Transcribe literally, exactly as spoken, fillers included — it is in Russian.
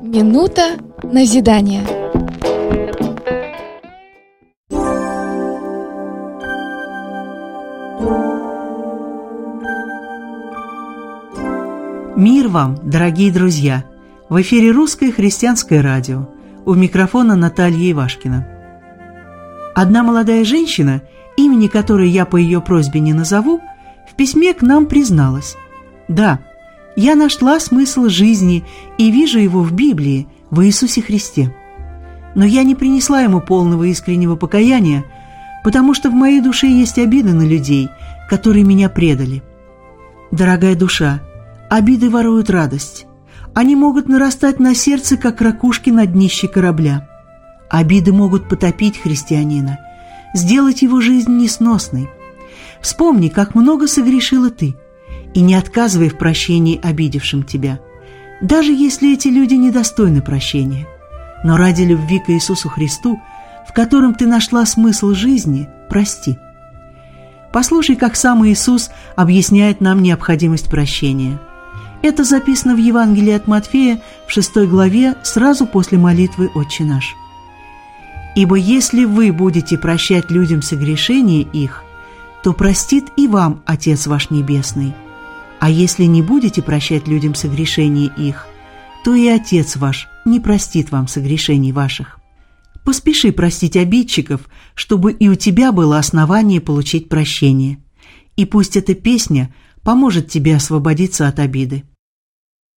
Минута назидания. Мир вам, дорогие друзья! В эфире Русское христианское радио. У микрофона Наталья Ивашкина. Одна молодая женщина, имени которой я по ее просьбе не назову, в письме к нам призналась: «Да, я нашла смысл жизни и вижу его в Библии, в Иисусе Христе. Но я не принесла ему полного искреннего покаяния, потому что в моей душе есть обида на людей, которые меня предали. Дорогая душа, обиды воруют радость. Они могут нарастать на сердце, как ракушки на днище корабля. Обиды могут потопить христианина, сделать его жизнь несносной. Вспомни, как много согрешила ты, и не отказывай в прощении обидевшим тебя, даже если эти люди недостойны прощения. Но ради любви к Иисусу Христу, в котором ты нашла смысл жизни, прости». Послушай, как сам Иисус объясняет нам необходимость прощения. Это записано в Евангелии от Матфея в шестой главе, сразу после молитвы «Отче наш». «Ибо если вы будете прощать людям согрешения их, то простит и вам Отец ваш Небесный. А если не будете прощать людям согрешения их, то и Отец ваш не простит вам согрешений ваших. Поспеши простить обидчиков, чтобы и у тебя было основание получить прощение. И пусть эта песня поможет тебе освободиться от обиды».